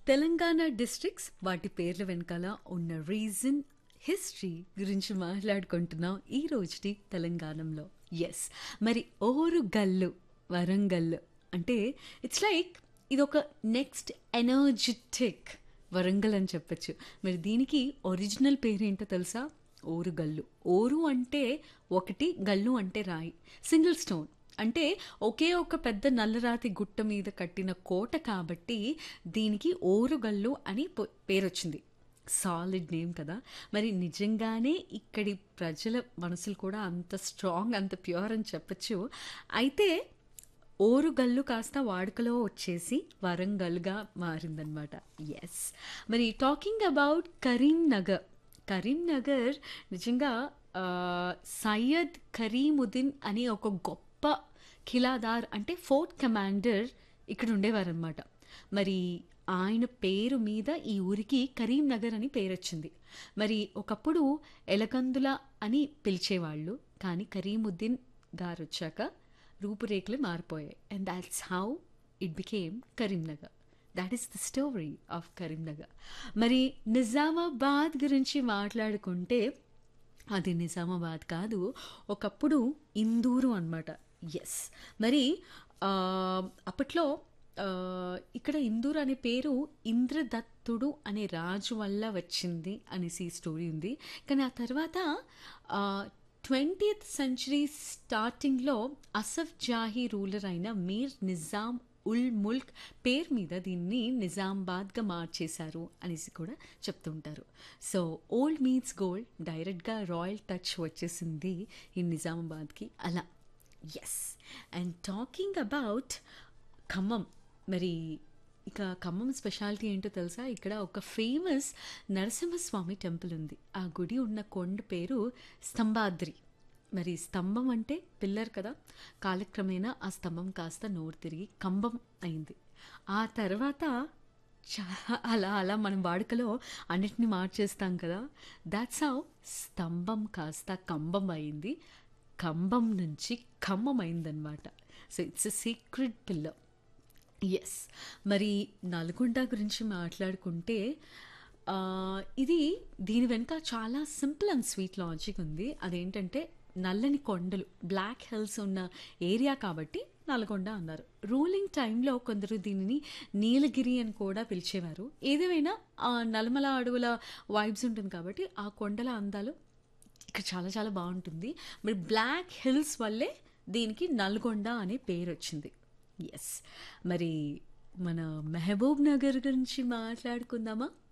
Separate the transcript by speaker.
Speaker 1: Telangana districts వాటి పేర్ల వెనకాల ఉన్న రీజన్ హిస్టరీ గురించి మాట్లాడుకుంటున్నాం ఈ రోజుటి తెలంగాణలో. ఎస్, మరి ఓరుగల్లు వరంగల్ అంటే ఇట్స్ లైక్ ఇదొక నెక్స్ట్ ఎనర్జెటిక్ వరంగల్ అని చెప్పచ్చు. మరి దీనికి ఒరిజినల్ పేరేంటో తెలుసా? ఓరుగల్లు. ఓరు అంటే ఒకటి, గల్లు అంటే రాయి, సింగిల్ స్టోన్. అంటే ఒకే ఒక పెద్ద నల్లరాతి గుట్ట మీద కట్టిన కోట కాబట్టి దీనికి ఓరుగల్లు అని పేరు వచ్చింది. సాలిడ్ నేమ్ కదా. మరి నిజంగానే ఇక్కడి ప్రజల మనసులు కూడా అంత స్ట్రాంగ్, అంత ప్యూర్ అని చెప్పచ్చు. అయితే ఓరుగల్లు కాస్త వాడుకలో వచ్చేసి వరంగల్గా మారిందనమాట. ఎస్, మరి టాకింగ్ అబౌట్ కరీంనగర్. కరీంనగర్ నిజంగా సయ్యద్ కరీముద్దీన్ అనే ఒక గొప్ప ఖిలాదార్ అంటే ఫోర్ట్ కమాండర్ ఇక్కడ ఉండేవారనమాట. మరి ఆయన పేరు మీద ఈ ఊరికి కరీంనగర్ అని పేరు వచ్చింది. మరి ఒకప్పుడు ఎలకందుల అని పిలిచేవాళ్ళు, కానీ కరీముద్దీన్ గారు వచ్చాక రూపురేఖలు మారిపోయాయి. And that's how it became Karimnagar. That is the story of Karimnagar. మరి నిజామాబాద్ గురించి మాట్లాడుకుంటే అది నిజామాబాద్ కాదు, ఒకప్పుడు ఇందూరు అనమాట. ఎస్, మరి అప్పట్లో ఇక్కడ ఇందూరు అనే పేరు ఇంద్రదత్తుడు అనే రాజు వల్ల వచ్చింది అనేసి స్టోరీ ఉంది. కానీ ఆ తర్వాత 20th సెంచరీ స్టార్టింగ్లో అసఫ్ జాహీ రూలర్ అయిన మీర్ నిజాం ఉల్ ముల్క్ పేరు మీద దీన్ని నిజామాబాద్గా మార్చేశారు అనేసి కూడా చెప్తుంటారు. సో ఓల్డ్ మీన్స్ గోల్డ్, డైరెక్ట్గా రాయల్ టచ్ వచ్చేసింది ఈ నిజామాబాద్కి అలా. Yes, and talking about Khammam. మరి ఇక ఖమ్మం స్పెషాలిటీ ఏంటో తెలుసా? ఇక్కడ ఒక ఫేమస్ నరసింహస్వామి టెంపుల్ ఉంది. ఆ గుడి ఉన్న కొండ పేరు స్తంభాద్రి. మరి స్తంభం అంటే పిల్లర్ కదా, కాలక్రమేణా ఆ స్తంభం కాస్త నోరు తిరిగి కంబం అయింది. ఆ తర్వాత అలా అలా మనం వాడుకలో అన్నిటిని మార్చేస్తాం కదా. దాట్స్ హౌ స్తంభం కాస్త కంబం అయింది, కంబం నుంచి ఖమ్మం అయిందనమాట. So it's a secret pillar. Yes, మరి నల్గొండ గురించి మాట్లాడుకుంటే ఇది దీని వెనుక చాలా సింపుల్ అండ్ స్వీట్ లాజిక్ ఉంది. అదేంటంటే నల్లని కొండలు, బ్లాక్ హిల్స్ ఉన్న ఏరియా కాబట్టి నల్గొండ అన్నారు. రూలింగ్ టైంలో కొందరు దీనిని నీలగిరి అని కూడా పిలిచేవారు. ఏదేమైనా నల్లమల అడవుల వైబ్స్ ఉంటుంది కాబట్టి ఆ కొండల అందాలు ఇక్కడ చాలా చాలా బాగుంటుంది. మరి బ్లాక్ హిల్స్ వల్లే దీనికి నల్గొండ అనే పేరు వచ్చింది. ఎస్, మరి మన మహబూబ్ నగర్ గురించి మాట్లాడుకుందామా?